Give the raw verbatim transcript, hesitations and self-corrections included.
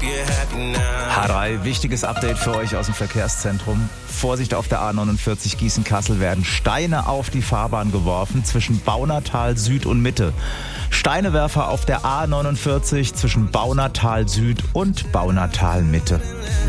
H drei, wichtiges Update für euch aus dem Verkehrszentrum. Vorsicht auf der A neunundvierzig Gießen-Kassel, werden Steine auf die Fahrbahn geworfen zwischen Baunatal Süd und Mitte. Steinewerfer auf der A neunundvierzig zwischen Baunatal Süd und Baunatal Mitte.